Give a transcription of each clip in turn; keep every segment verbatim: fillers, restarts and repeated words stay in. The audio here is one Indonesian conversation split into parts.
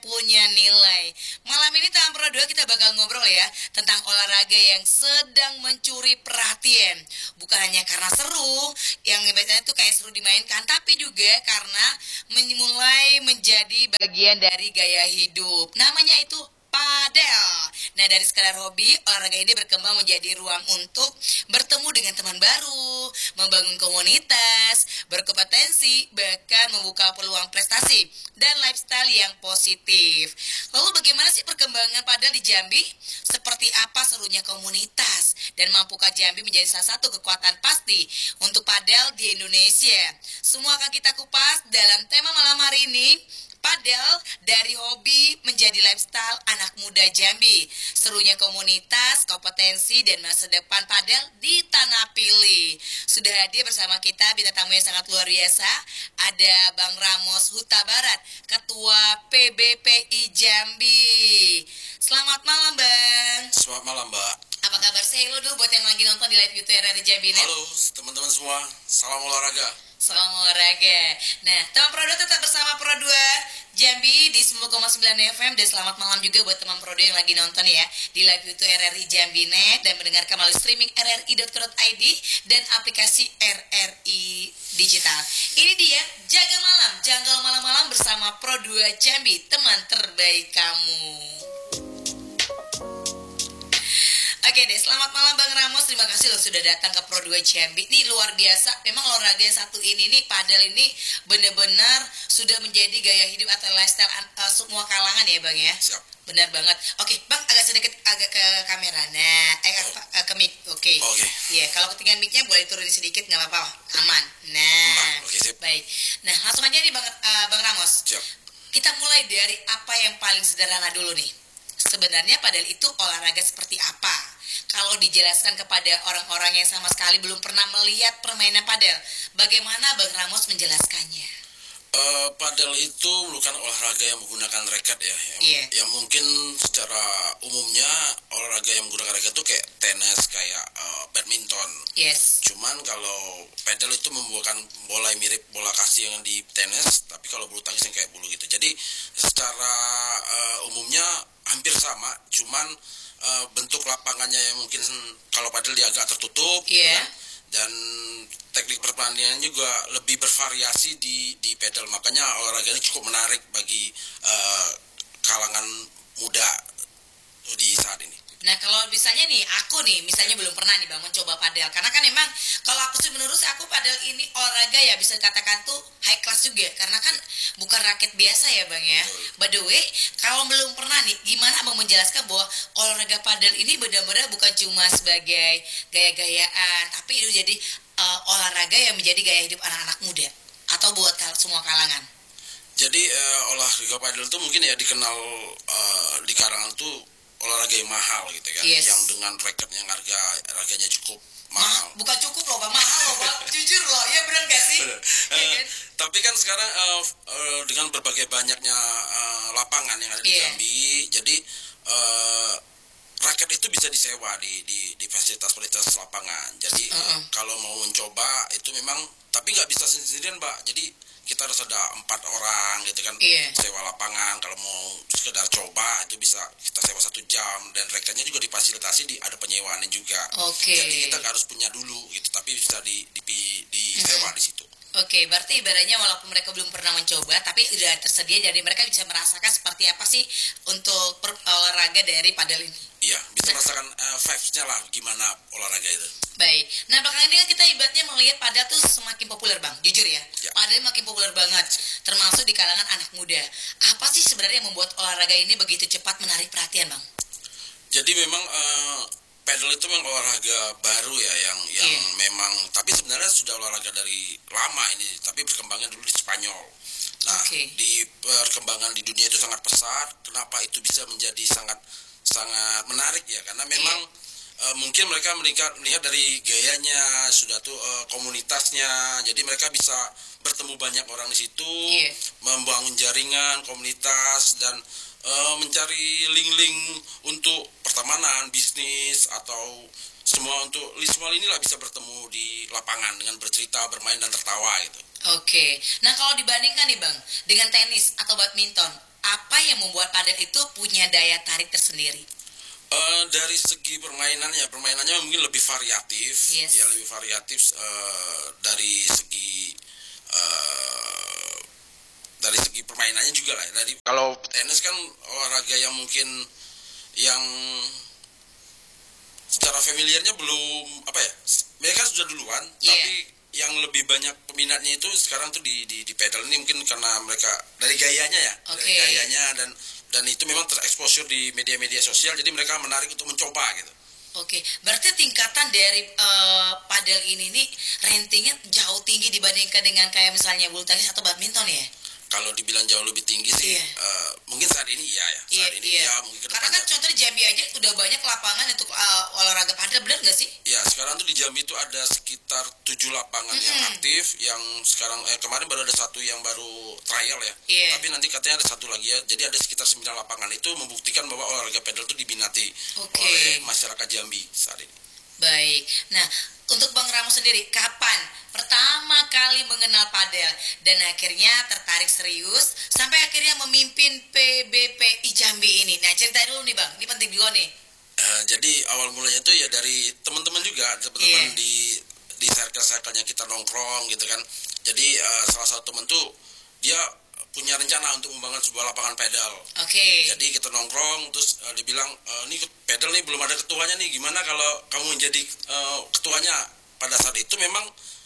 punya nilai. Malam ini Taman Pro dua kita bakal ngobrol ya tentang olahraga yang sedang mencuri perhatian. Bukan hanya karena seru, yang biasanya tuh kayak seru dimainkan, tapi juga karena mulai menjadi bagian dari gaya hidup. Namanya itu padel. Nah, dari sekadar hobi, olahraga ini berkembang menjadi ruang untuk bertemu dengan teman baru, membangun komunitas, berkompetensi, bahkan membuka peluang prestasi dan lifestyle yang positif. Lalu bagaimana sih perkembangan padel di Jambi? Seperti apa serunya komunitas? Dan mampukah Jambi menjadi salah satu kekuatan pasti untuk padel di Indonesia? Semua akan kita kupas dalam tema malam hari ini. Padel dari hobi menjadi lifestyle anak muda Jambi. Serunya komunitas, kompetensi, dan masa depan padel di Tanah Pilih. Sudah hadir bersama kita bintang tamu yang sangat luar biasa. Ada Bang Ramos Huta Barat, Ketua P B P I Jambi. Selamat malam Bang. Selamat malam Mbak. Apa kabar? Say hello dulu buat yang lagi nonton di live YouTube R R Jambi. Halo teman-teman semua, salam olahraga. Salam olahraga. Nah, teman Pro dua tetap bersama Pro dua Jambi di sembilan koma sembilan F M. Dan selamat malam juga buat teman Pro dua yang lagi nonton ya di live YouTube R R I Jambi dot net dan mendengarkan melalui streaming r r i dot co dot i d dan aplikasi R R I Digital. Ini dia Jaga Malam, Janggal Malam-Malam bersama Pro dua Jambi, teman terbaik kamu. Oke deh, selamat malam Bang Ramos. Terima kasih loh sudah datang ke Pro dua Jambi. Ini luar biasa. Memang olahraga yang satu ini nih, padel ini benar-benar sudah menjadi gaya hidup atau lifestyle uh, semua kalangan ya Bang ya. Siap. Benar banget. Oke, Bang agak sedikit agak ke kamera. Nah, eh uh, ke mic. Oke. Oke. Iya, kalau ketinggian mic-nya boleh turunin sedikit nggak apa-apa. Aman. Nah. Oke, sip. Baik. Nah, langsung aja nih Bang uh, Bang Ramos. Siap. Kita mulai dari apa yang paling sederhana dulu nih. Sebenarnya padel itu olahraga seperti apa? Kalau dijelaskan kepada orang-orang yang sama sekali belum pernah melihat permainan padel, bagaimana Bang Ramos menjelaskannya? Uh, padel itu bukan olahraga yang menggunakan raket ya. Yang, yeah. yang mungkin secara umumnya olahraga yang menggunakan raket itu kayak tenis, kayak uh, badminton. Yes. Cuman kalau padel itu membuahkan bola mirip bola kasih yang di tenis, tapi kalau bulu tangkis yang kayak bulu gitu. Jadi secara uh, umumnya hampir sama, cuman uh, bentuk lapangannya yang mungkin kalau padel dia agak tertutup, yeah. kan? Dan teknik pertandingan juga lebih bervariasi di di padel, makanya olahraga ini cukup menarik bagi uh, kalangan muda di saat ini. Nah kalau misalnya nih aku nih misalnya belum pernah nih Bang mencoba padel, karena kan emang kalau aku sih menurut saya aku padel ini olahraga ya bisa dikatakan tuh high class juga, karena kan bukan raket biasa ya Bang ya. By the way, kalau belum pernah nih gimana Abang menjelaskan bahwa olahraga padel ini benar-benar bukan cuma sebagai gaya-gayaan, tapi itu jadi uh, olahraga yang menjadi gaya hidup anak-anak muda atau buat kal- semua kalangan. Jadi uh, olahraga padel itu mungkin ya dikenal uh, di kalangan tuh olahraga yang mahal gitu kan, yes. yang dengan raket yang harga harganya cukup mahal. Ma- bukan cukup loh Bang, mahal loh Bang, jujur loh, ya benar gak sih? uh, ya, kan? Tapi kan sekarang uh, uh, dengan berbagai banyaknya uh, lapangan yang ada di yeah. Jambi, jadi uh, raket itu bisa disewa di di, di fasilitas-fasilitas lapangan. Jadi uh-uh. uh, kalau mau mencoba itu memang, tapi nggak bisa sendirian Mbak. Jadi kita harus ada empat orang gitu kan, yeah. sewa lapangan. Kalau mau sekedar coba itu bisa kita sewa satu jam, dan reketnya juga difasilitasi, di ada penyewaannya juga. Okay. Jadi kita nggak harus punya dulu gitu, tapi bisa di di, di sewa mm-hmm. di situ. Oke, okay, berarti ibaratnya walaupun mereka belum pernah mencoba, tapi udah tersedia, jadi mereka bisa merasakan seperti apa sih untuk per- olahraga dari padel ini. Iya, bisa nah. merasakan uh, vibes-nya lah gimana olahraga itu. Baik, nah belakangan ini kan kita ibaratnya melihat padel tuh semakin populer Bang, jujur ya, ya. Padel makin populer banget, termasuk di kalangan anak muda. Apa sih sebenarnya yang membuat olahraga ini begitu cepat menarik perhatian Bang? Jadi memang uh, padel itu memang olahraga baru ya, yang yang yeah. memang, tapi sebenarnya sudah olahraga dari lama ini, tapi berkembangnya dulu di Spanyol. Nah, okay. di perkembangan di dunia itu sangat pesat. Kenapa itu bisa menjadi sangat sangat menarik ya? Karena memang yeah. uh, mungkin mereka melihat melihat dari gayanya, sudah tuh uh, komunitasnya. Jadi mereka bisa bertemu banyak orang di situ, yeah. membangun jaringan komunitas, dan Uh, mencari link-link untuk pertemanan, bisnis, atau semua untuk semua inilah bisa bertemu di lapangan dengan bercerita, bermain, dan tertawa gitu. Oke, nah kalau dibandingkan nih Bang dengan tenis atau badminton, apa yang membuat padel itu punya daya tarik tersendiri? Uh, dari segi permainannya, permainannya mungkin lebih variatif, yes. ya lebih variatif uh, dari segi uh, dari segi permainannya juga lah. Dari kalau tenis kan olahraga yang mungkin yang secara familiarnya belum apa ya, mereka sudah duluan, yeah. tapi yang lebih banyak peminatnya itu sekarang tuh di di, di pedal ini mungkin karena mereka dari gayanya ya, okay. dari gayanya dan dan itu memang tereksposur di media-media sosial, jadi mereka menarik untuk mencoba gitu. Oke, berarti tingkatan dari uh, padel ini nih ratingnya jauh tinggi dibandingkan dengan kayak misalnya bulu tangkis atau badminton ya? Kalau dibilang jauh lebih tinggi sih, yeah. uh, mungkin saat ini iya ya, saat yeah, ini yeah. ya mungkin kedepannya. Karena kan contoh di Jambi aja udah banyak lapangan untuk uh, olahraga padel, benar nggak sih? Ya, sekarang tuh di Jambi itu ada sekitar tujuh lapangan mm-hmm. yang aktif, yang sekarang eh, kemarin baru ada satu yang baru trial ya, yeah. tapi nanti katanya ada satu lagi ya, jadi ada sekitar sembilan lapangan. Itu membuktikan bahwa olahraga padel itu diminati okay. oleh masyarakat Jambi saat ini. Baik, nah untuk Bang Ramo sendiri, kapan pertama kali mengenal padel dan akhirnya tertarik serius sampai akhirnya memimpin P B P I Jambi ini? Nah, cerita dulu nih Bang, ini penting juga nih. Uh, jadi awal mulanya itu ya dari teman-teman juga, teman-teman yeah. di di circle-circle-nya kita nongkrong gitu kan. Jadi uh, salah satu teman tuh dia punya rencana untuk membangun sebuah lapangan pedal. Oke. Okay. Jadi kita nongkrong terus uh, dibilang e, ini pedal nih belum ada ketuanya nih, gimana kalau kamu menjadi uh, ketuanya? Pada saat itu memang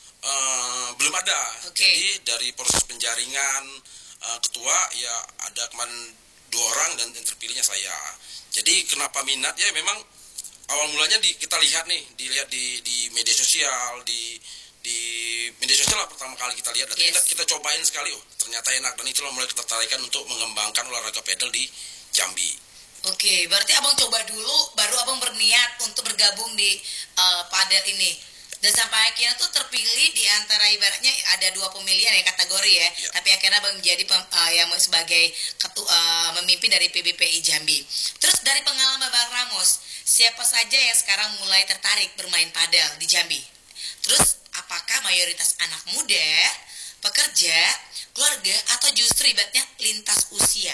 uh, belum ada. Okay. Jadi dari proses penjaringan uh, ketua ya ada kemarin dua orang dan yang terpilihnya saya. Jadi kenapa minat ya memang awal mulanya di, kita lihat nih, dilihat di di media sosial, di di media sosial lah pertama kali kita lihat, dan yes. kita, kita cobain sekali, oh ternyata enak, dan itulah mulai ketertarikan untuk mengembangkan olahraga pedal di Jambi. Oke, berarti abang coba dulu, baru abang berniat untuk bergabung di uh, padel ini, dan sampai akhirnya tuh terpilih di antara ibaratnya ada dua pemilihan ya kategori ya, ya. Tapi akhirnya abang menjadi pem, uh, yang sebagai ketua uh, memimpin dari P B P I Jambi. Terus dari pengalaman Bang Ramos, siapa saja yang sekarang mulai tertarik bermain padel di Jambi? Terus apakah mayoritas anak muda, pekerja, keluarga, atau justru ibaratnya lintas usia?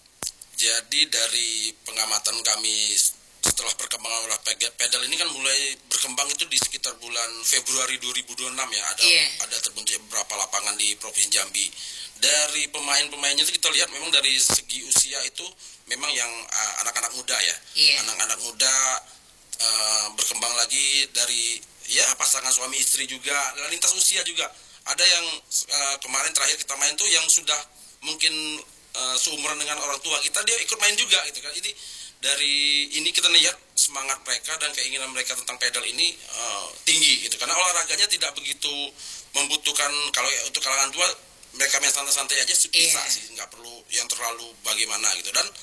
Jadi dari pengamatan kami setelah perkembangan olahraga pedal ini kan mulai berkembang itu di sekitar bulan Februari dua ribu dua puluh enam ya, ada yeah. ada terbentuk beberapa lapangan di Provinsi Jambi. Dari pemain-pemainnya itu kita lihat memang dari segi usia itu memang yang uh, anak-anak muda ya, yeah. anak-anak muda uh, berkembang lagi dari ya pasangan suami istri juga, lintas usia juga. Ada yang uh, kemarin terakhir kita main tuh yang sudah mungkin uh, seumuran dengan orang tua kita, dia ikut main juga gitu kan. Jadi dari ini kita lihat semangat mereka dan keinginan mereka tentang pedal ini uh, tinggi gitu. Karena olahraganya tidak begitu membutuhkan, kalau ya, untuk kalangan tua mereka main santai-santai aja bisa yeah. sih, nggak perlu yang terlalu bagaimana gitu. Dan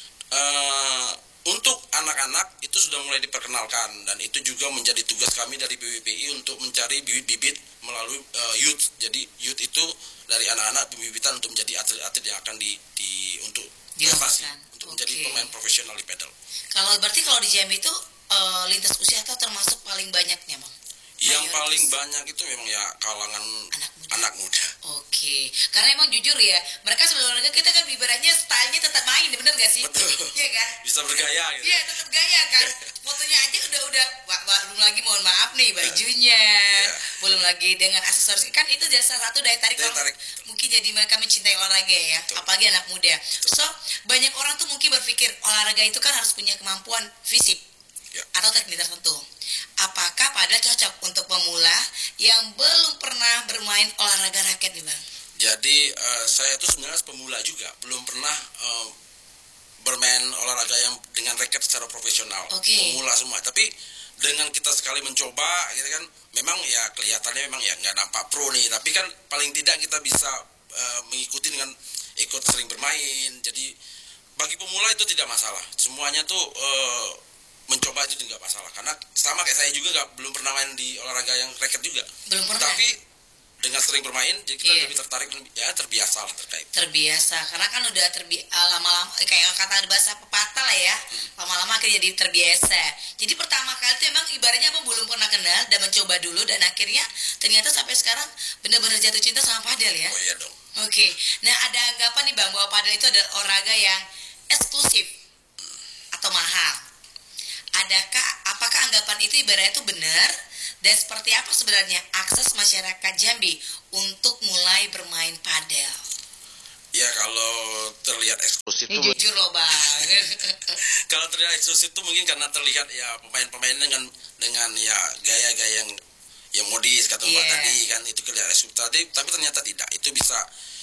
uh, untuk anak-anak itu sudah mulai diperkenalkan, dan itu juga menjadi tugas kami dari P B P I untuk mencari bibit-bibit melalui uh, youth. Jadi youth itu dari anak-anak pembibitan untuk menjadi atlet-atlet yang akan di, di untuk prestasi, untuk okay. menjadi pemain profesional di pedal. Kalau berarti kalau di Jambi itu uh, lintas usia atau termasuk paling banyaknya, Bang? Yang mayoritas. Paling banyak itu memang ya kalangan anak muda. Anak muda. Oke, karena emang jujur ya, mereka sebenarnya kita kan ibaratnya stylenya tetap main, bener gak sih? Betul. Iya kan? Bisa bergaya gitu. Iya, tetap gaya kan. Fotonya aja udah udah belum lagi mohon maaf nih bajunya, yeah. belum lagi dengan aksesoris, kan itu jadi salah satu daya tarik, daya tarik. Mungkin jadi mereka mencintai olahraga ya, betul. Apalagi anak muda. Betul. So banyak orang tuh mungkin berpikir olahraga itu kan harus punya kemampuan fisik yeah. atau teknik tertentu. Apakah padel cocok untuk pemula yang belum pernah bermain olahraga raket nih Bang? Jadi uh, saya tuh sebenarnya pemula juga, belum pernah uh, bermain olahraga yang dengan raket secara profesional, okay. pemula semua. Tapi dengan kita sekali mencoba, gitu kan, memang ya kelihatannya memang ya nggak nampak pro nih, tapi kan paling tidak kita bisa uh, mengikuti dengan ikut sering bermain. Jadi bagi pemula itu tidak masalah, semuanya tuh uh, mencoba itu tidak masalah, karena sama kayak saya juga nggak belum pernah main di olahraga yang raket juga, belum pernah. Tapi dengan sering bermain jadi kita yeah. lebih tertarik, ya terbiasa lah terkait. Terbiasa, karena kan udah terbi- lama-lama kayak kata bahasa pepatah lah ya, lama-lama akhirnya jadi terbiasa. Jadi pertama kali itu emang ibaratnya Abang belum pernah kenal dan mencoba dulu, dan akhirnya ternyata sampai sekarang benar-benar jatuh cinta sama padel ya. Oh iya dong. Oke, nah ada anggapan nih Bang bahwa padel itu adalah olahraga yang eksklusif atau mahal. Adakah, apakah anggapan itu ibaratnya itu benar? Dan seperti apa sebenarnya akses masyarakat Jambi untuk mulai bermain padel? Ya kalau terlihat eksklusif itu jujur loh Bang. Kalau terlihat eksklusif itu mungkin karena terlihat ya pemain-pemain dengan dengan ya gaya-gaya yang yang modis kata Mbak yeah. tadi kan, itu kelihatan eksklusif tadi, tapi ternyata tidak. Itu bisa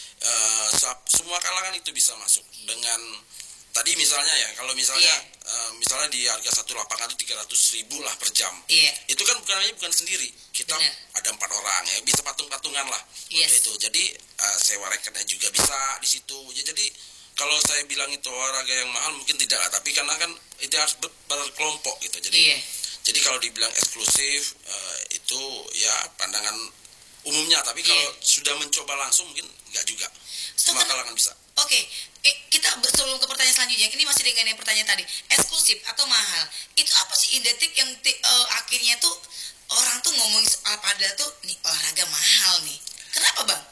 uh, semua kalangan itu bisa masuk dengan tadi misalnya ya, kalau misalnya yeah. uh, misalnya di harga satu lapangan itu tiga ratus ribu lah per jam. Yeah. Itu kan bukan bukan sendiri. Kita Bener. ada empat orang ya, bisa patung-patungan lah yes. untuk itu. Jadi uh, sewa reketnya juga bisa di situ. Ya, jadi kalau saya bilang itu olahraga yang mahal mungkin tidak lah, tapi karena kan itu harus ber berkelompok gitu. Jadi yeah. jadi kalau dibilang eksklusif uh, itu ya pandangan umumnya, tapi kalau yeah. sudah mencoba langsung mungkin enggak juga. Semua kalangan bisa. Oke, okay. eh, kita sebelum ke pertanyaan selanjutnya, ini masih dengan yang pertanyaan tadi, eksklusif atau mahal, itu apa sih identik yang uh, akhirnya tuh orang tuh ngomongin soal padel tuh, nih olahraga mahal nih, kenapa Bang?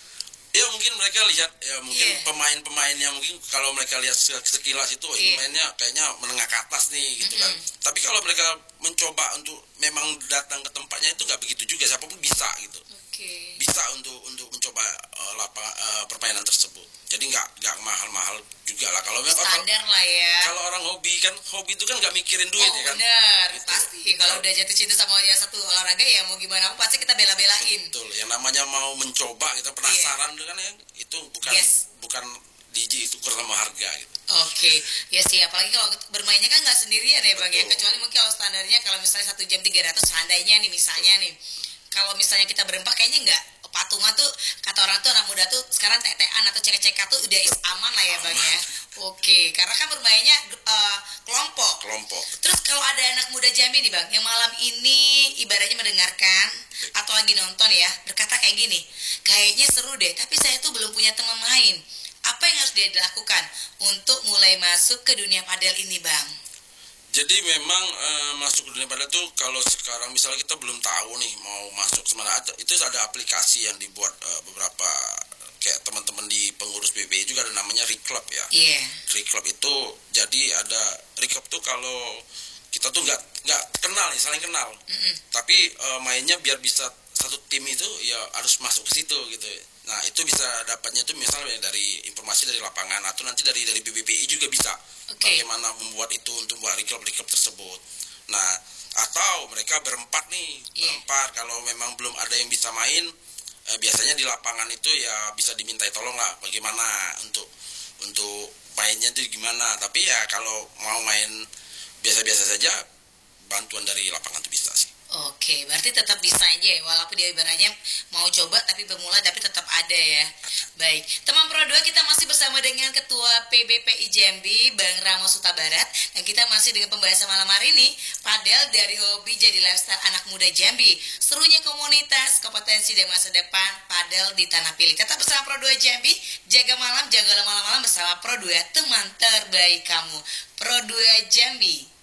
Ya mungkin mereka lihat, ya mungkin yeah. pemain-pemainnya mungkin kalau mereka lihat sekilas itu, yeah. mainnya kayaknya menengah ke atas nih gitu mm-hmm. kan, tapi kalau mereka mencoba untuk memang datang ke tempatnya itu nggak begitu juga, siapapun bisa gitu. Okay. Bisa untuk untuk mencoba uh, lapa, uh, permainan tersebut. Jadi nggak nggak mahal-mahal juga lah. Kalau standar lah ya. Kalau orang hobi kan, hobi itu kan nggak mikirin duit oh, ya kan. Benar, gitu. Pasti. Kalau udah jatuh cinta sama ya satu olahraga ya mau gimana pun pasti kita bela-belain. Betul. Yang namanya mau mencoba, kita penasaran yeah. kan ya. Itu bukan yes. bukan diji itu kurang harga gitu. Oke, okay. ya sih, apalagi kalau bermainnya kan nggak sendirian ya Bang ya. Kecuali mungkin kalau standarnya kalau misalnya satu jam tiga ratus seandainya nih misalnya nih. Kalau misalnya kita berempat kayaknya enggak, patungan tuh kata orang tuh anak muda tuh sekarang tetean atau cek-cekan tuh udah is aman lah ya Bang ya. Oke, karena kan bermainnya uh, kelompok. Kelompok. Terus kalau ada anak muda Jambi nih Bang, yang malam ini ibaratnya mendengarkan atau lagi nonton ya, berkata kayak gini, kayaknya seru deh, tapi saya tuh belum punya teman main. Apa yang harus dia lakukan untuk mulai masuk ke dunia padel ini Bang? Jadi memang e, masuk ke dunia padel tuh kalau sekarang misalnya kita belum tahu nih mau masuk kemana, itu ada aplikasi yang dibuat e, beberapa kayak teman-teman di pengurus B B I juga ada namanya Reclub ya. Iya. Yeah. Reclub itu jadi ada Reclub tuh kalau kita tuh nggak nggak kenal nih, saling kenal. Mm-hmm. Tapi e, mainnya biar bisa satu tim itu ya harus masuk ke situ gitu. Nah itu bisa dapatnya itu misalnya dari informasi dari lapangan atau nanti dari dari B B P I juga bisa. Okay. Bagaimana membuat itu untuk membuat reclub-reclub tersebut. Nah atau mereka berempat nih, yeah. berempat kalau memang belum ada yang bisa main, eh, biasanya di lapangan itu ya bisa dimintai tolong lah bagaimana untuk untuk mainnya itu gimana. Tapi ya kalau mau main biasa-biasa saja bantuan dari lapangan itu bisa sih. Oke, berarti tetap bisa aja ya, walaupun dia ibaratnya mau coba tapi bermula tapi tetap ada ya. Baik, teman Pro dua kita masih bersama dengan Ketua P B P I Jambi, Bang Ramos Huta Barat. Dan kita masih dengan pembahasan malam hari ini, padel dari hobi jadi lifestyle anak muda Jambi. Serunya komunitas, kompetensi dan masa depan padel di Tanah Pilih. Tetap bersama Pro dua Jambi, jaga malam, jaga malam-malam bersama Pro dua, teman terbaik kamu. Pro dua Jambi.